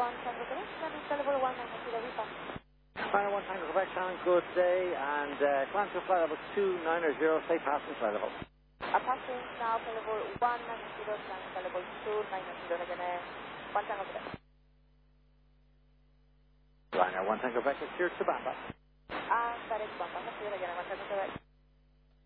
Tango Quebec, Tango level 190 Vipa. Final 1 Tango Quebec, Shannon, good day, and climb to flight level 290, stay passing flight level. Passing now flight level 190, Tango level 290, again, 1 Tango Quebec. Ryanair 1 Tango Quebec, it's here to Bamba. That is Bamba, again, 1 Tango Quebec.